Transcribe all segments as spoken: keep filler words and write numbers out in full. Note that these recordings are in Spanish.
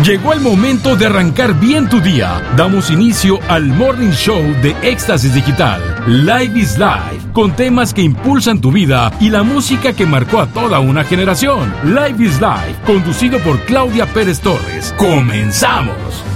Llegó el momento de arrancar bien tu día. Damos inicio al Morning Show de Éxtasis Digital. Live is Life, con temas que impulsan tu vida y la música que marcó a toda una generación. Live is Life, conducido por Claudia Pérez Torres. ¡Comenzamos!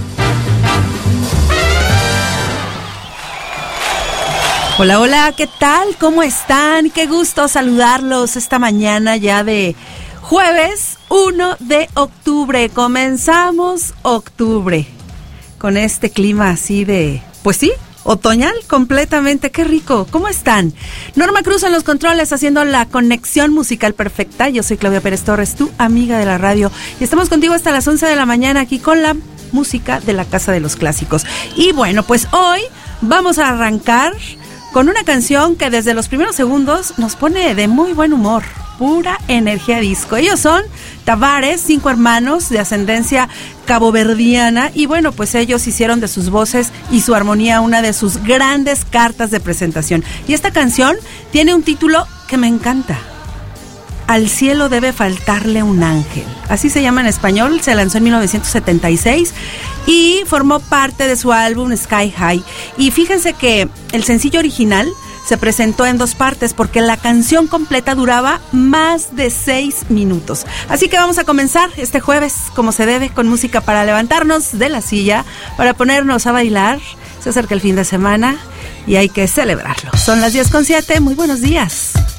Hola, hola, ¿qué tal? ¿Cómo están? Qué gusto saludarlos esta mañana ya de jueves uno de octubre. Comenzamos octubre con este clima así de, pues sí, otoñal completamente. Qué rico. ¿Cómo están? Norma Cruz en los controles haciendo la conexión musical perfecta. Yo soy Claudia Pérez Torres, tu amiga de la radio. Y estamos contigo hasta las once de la mañana aquí con la música de la Casa de los Clásicos. Y bueno, pues hoy vamos a arrancar con una canción que desde los primeros segundos nos pone de muy buen humor. Pura energía disco. Ellos son Tavares, cinco hermanos de ascendencia caboverdiana, y bueno, pues ellos hicieron de sus voces y su armonía una de sus grandes cartas de presentación. Y esta canción tiene un título que me encanta: Al cielo debe faltarle un ángel. Así se llama en español. Se lanzó en mil novecientos setenta y seis y formó parte de su álbum Sky High. Y fíjense que el sencillo original se presentó en dos partes porque la canción completa duraba más de seis minutos. Así que vamos a comenzar este jueves como se debe, con música para levantarnos de la silla, para ponernos a bailar. Se acerca el fin de semana y hay que celebrarlo. Son las diez con siete. Muy buenos días.